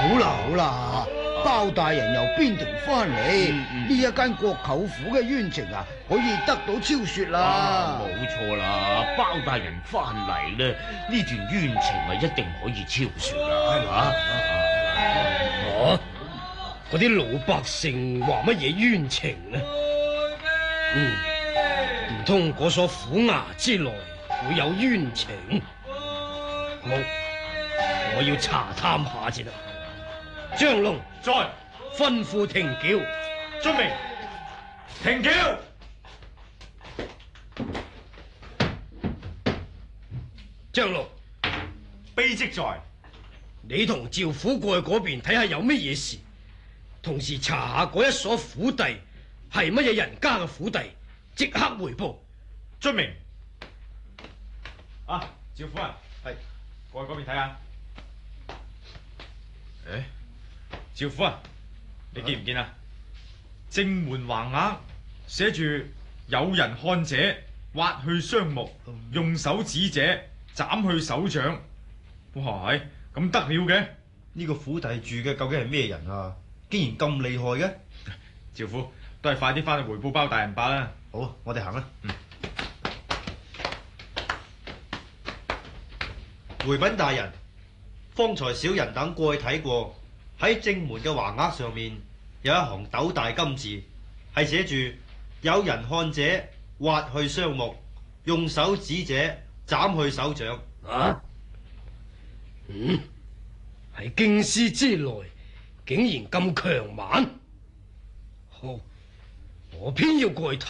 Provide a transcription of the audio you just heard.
好啦好啦，包大人由邊庭翻嚟，呢一間國舅府嘅冤情啊，可以得到昭雪啦。 冇錯啦，包大人翻嚟咧，呢段冤情啊一定可以昭雪啦， 嗰啲老百姓話乜嘢冤情呢？唔通嗰所虎牙之內會有冤情？我要查探下先啦。張龍在， 吩咐停轎。 遵命。停轎。 張龍， 卑職在。 你同趙府過去嗰邊睇下有乜嘢事，同時查下嗰一所府邸係乜嘢人家嘅府邸，即刻回報。 遵命。啊，趙夫人，係過去嗰邊睇下。趙夫人，你見唔見啊？正門橫額寫住有人看者挖去雙目，用手指者斬去手掌。哇，咁得了嘅？ 呢個府邸住嘅究竟係咩人啊？竟然咁厲害嘅！ 趙夫都係快啲翻去回報包大人罷啦。 好，我哋行啦。回稟大人，方才小人等過去睇過，喺正門嘅橫額上面有一行斗大金字，係寫住有人看者挖去雙目，用手指者斬去手掌。 喺京師之內，竟然咁強蠻，好，我偏要過去睇。